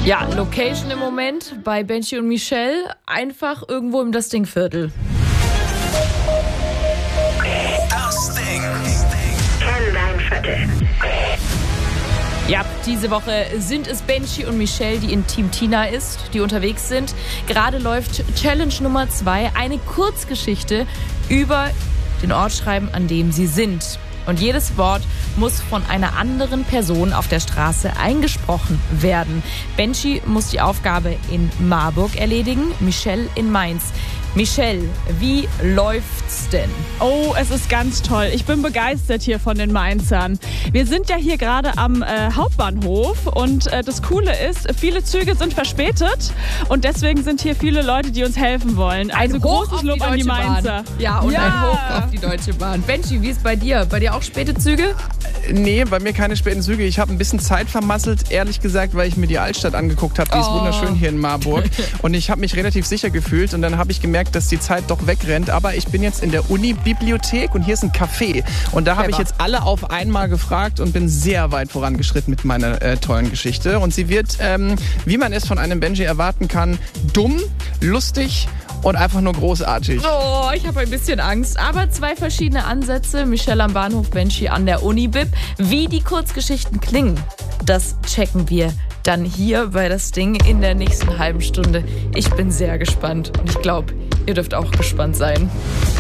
Ja, Location im Moment bei Benji und Michelle, einfach irgendwo im Das Ding-Viertel. Das Ding. Kenn dein Viertel. Ja, diese Woche sind es Benji und Michelle, die in Team Tina ist, die unterwegs sind. Gerade läuft Challenge Nummer 2, eine Kurzgeschichte über den Ort schreiben, an dem sie sind. Und jedes Wort muss von einer anderen Person auf der Straße eingesprochen werden. Benji muss die Aufgabe in Marburg erledigen, Michelle in Mainz. Michelle, wie läuft's denn? Oh, es ist ganz toll. Ich bin begeistert hier von den Mainzern. Wir sind ja hier gerade am Hauptbahnhof und das Coole ist, viele Züge sind verspätet und deswegen sind hier viele Leute, die uns helfen wollen. Also großes Lob an die Mainzer. Ja, und ein Hoch auf die Deutsche Bahn. Benji, wie ist bei dir? Bei dir auch späte Züge? Nee, bei mir keine späten Züge. Ich habe ein bisschen Zeit vermasselt, ehrlich gesagt, weil ich mir die Altstadt angeguckt habe. Die ist wunderschön hier in Marburg. Und ich habe mich relativ sicher gefühlt und dann habe ich gemerkt, dass die Zeit doch wegrennt. Aber ich bin jetzt in der Uni-Bibliothek und hier ist ein Café. Und da habe ich jetzt alle auf einmal gefragt und bin sehr weit vorangeschritten mit meiner tollen Geschichte. Und sie wird, wie man es von einem Benji erwarten kann, dumm, lustig und einfach nur großartig. Oh, ich habe ein bisschen Angst. Aber 2 verschiedene Ansätze. Michelle am Bahnhof, Benji an der Uni-Bib. Wie die Kurzgeschichten klingen, das checken wir dann hier bei Das Ding in der nächsten halben Stunde. Ich bin sehr gespannt und ich glaube, ihr dürft auch gespannt sein.